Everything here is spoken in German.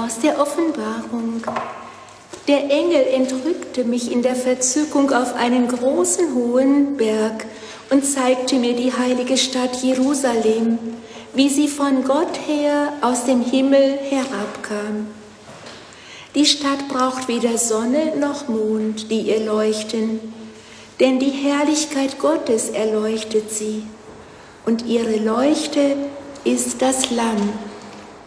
aus der Offenbarung. Der Engel entrückte mich in der Verzückung auf einen großen hohen Berg und zeigte mir die heilige Stadt Jerusalem, wie sie von Gott her aus dem Himmel herabkam. Die Stadt braucht weder Sonne noch Mond, die ihr leuchten, denn die Herrlichkeit Gottes erleuchtet sie, und ihre Leuchte ist das Lamm.